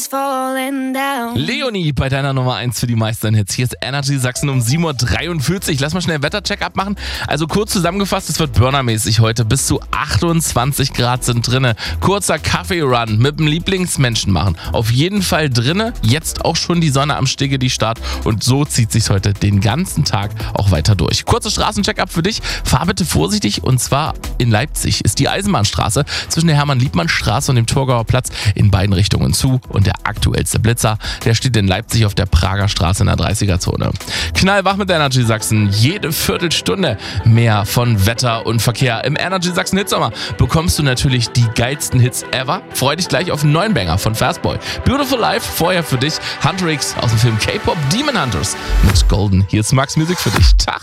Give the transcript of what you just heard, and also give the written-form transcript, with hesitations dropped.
is falling down. Leonie bei deiner Nummer 1 für die meisten Hits. Hier ist Energy Sachsen um 7.43 Uhr. Lass mal schnell einen Wettercheck-up machen. Also kurz zusammengefasst, es wird burnermäßig heute. Bis zu 28 Grad sind drinne. Kurzer Kaffee-Run mit dem Lieblingsmenschen machen. Auf jeden Fall drinne. Jetzt auch schon die Sonne am Start und so zieht sich's heute den ganzen Tag auch weiter durch. Kurzer Straßencheck-up für dich. Fahr bitte vorsichtig und zwar in Leipzig ist die Eisenbahnstraße zwischen der Hermann-Liebmann-Straße und dem Torgauer Platz in beiden Richtungen zu und der aktuellste Blitzer, der steht in Leipzig auf der Prager Straße in der 30er-Zone. Knallwach mit Energy Sachsen. Jede Viertelstunde mehr von Wetter und Verkehr. Im Energy Sachsen Hitsommer bekommst du natürlich die geilsten Hits ever. Freu dich gleich auf einen neuen Banger von Fastboy. Beautiful Life, vorher für dich Hunter X aus dem Film K-Pop Demon Hunters mit Golden. Hier ist Max Music für dich. Tag.